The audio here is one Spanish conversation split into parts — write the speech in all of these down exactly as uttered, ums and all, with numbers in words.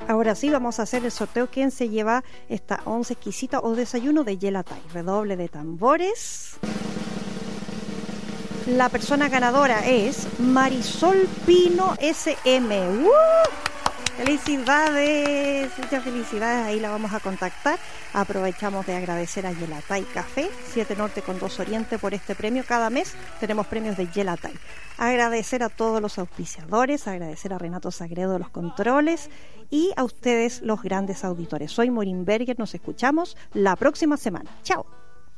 Ahora sí, vamos a hacer el sorteo. ¿Quién se lleva esta once exquisita o desayuno de Yelatay? Redoble de tambores. La persona ganadora es Marisol Pino S M. ¡Uh! ¡Felicidades! Muchas felicidades. Ahí la vamos a contactar. Aprovechamos de agradecer a Yelatay Café, siete Norte con dos Oriente por este premio. Cada mes tenemos premios de Yelatay. Agradecer a todos los auspiciadores, agradecer a Renato Sagredo de los controles y a ustedes los grandes auditores. Soy Maureen Berger, nos escuchamos la próxima semana. ¡Chao!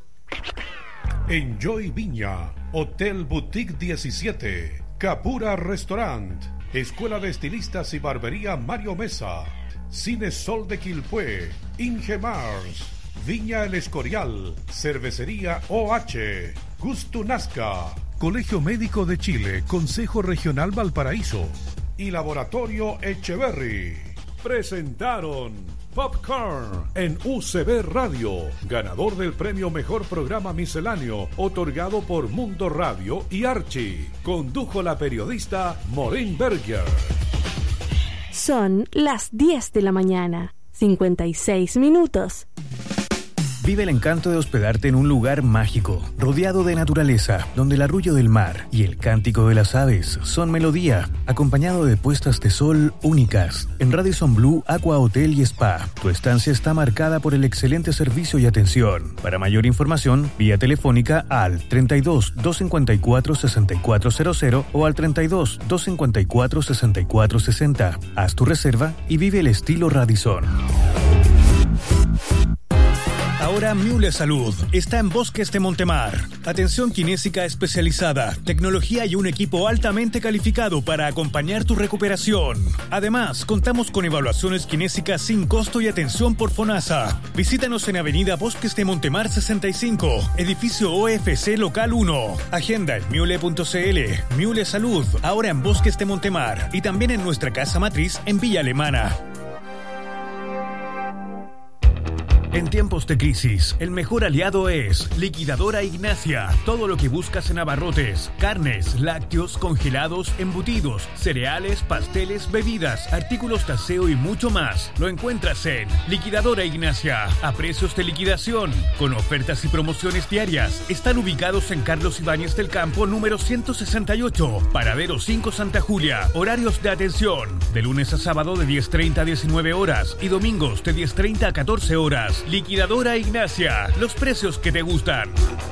Enjoy Viña, Hotel Boutique diecisiete, Capura Restaurant, Escuela de Estilistas y Barbería Mario Mesa, Cine Sol de Quilpué, Ingemars, Viña El Escorial, Cervecería O H, Gusto Nazca, Colegio Médico de Chile, Consejo Regional Valparaíso y Laboratorio Echeverry presentaron Popcorn en U C B Radio, ganador del premio Mejor Programa Misceláneo, otorgado por Mundo Radio y Archie. Condujo la periodista Maureen Berger. Son las diez de la mañana, cincuenta y seis minutos. Vive el encanto de hospedarte en un lugar mágico, rodeado de naturaleza, donde el arrullo del mar y el cántico de las aves son melodía, acompañado de puestas de sol únicas. En Radisson Blu Aqua Hotel y Spa, tu estancia está marcada por el excelente servicio y atención. Para mayor información, vía telefónica al treinta y dos, doscientos cincuenta y cuatro, sesenta y cuatro cero cero o al treinta y dos, doscientos cincuenta y cuatro, sesenta y cuatro sesenta. Haz tu reserva y vive el estilo Radisson. Ahora Miule Salud está en Bosques de Montemar. Atención kinésica especializada, tecnología y un equipo altamente calificado para acompañar tu recuperación. Además, contamos con evaluaciones kinésicas sin costo y atención por FONASA. Visítanos en Avenida Bosques de Montemar sesenta y cinco, edificio O F C Local uno. Agenda en miule punto c l. Miule Salud, ahora en Bosques de Montemar y también en nuestra casa matriz en Villa Alemana. En tiempos de crisis, el mejor aliado es Liquidadora Ignacia. Todo lo que buscas en abarrotes, carnes, lácteos, congelados, embutidos, cereales, pasteles, bebidas, artículos de aseo y mucho más. Lo encuentras en Liquidadora Ignacia, a precios de liquidación, con ofertas y promociones diarias. Están ubicados en Carlos Ibáñez del Campo, número ciento sesenta y ocho, Paradero cinco Santa Julia. Horarios de atención, de lunes a sábado de diez treinta a diecinueve horas y domingos de diez treinta a catorce horas. Liquidadora Ignacia, los precios que te gustan.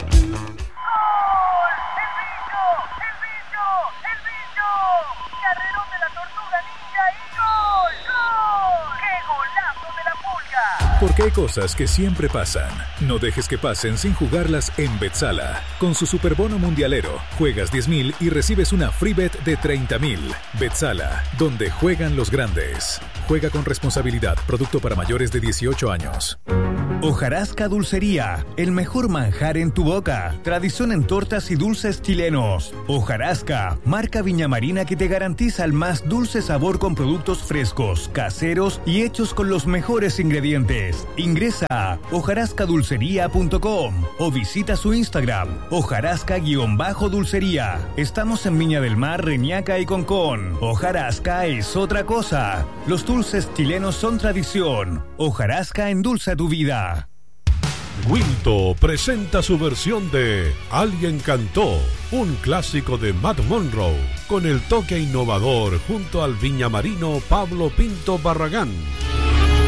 Porque hay cosas que siempre pasan. No dejes que pasen sin jugarlas en Betsala. Con su superbono mundialero, juegas diez mil y recibes una free bet de treinta mil. Betsala, donde juegan los grandes. Juega con responsabilidad. Producto para mayores de dieciocho años. Hojarasca Dulcería, el mejor manjar en tu boca. Tradición en tortas y dulces chilenos. Hojarasca, marca viñamarina que te garantiza el más dulce sabor con productos frescos, caseros y hechos con los mejores ingredientes. Ingresa a hojarasca dulcería punto com o visita su Instagram, hojarasca-dulcería. Estamos en Viña del Mar, Reñaca y Concón. Hojarasca es otra cosa. Los dulces chilenos son tradición. Hojarasca endulza tu vida. Wilto presenta su versión de Alguien Cantó, un clásico de Matt Monroe, con el toque innovador junto al viñamarino Pablo Pinto Barragán.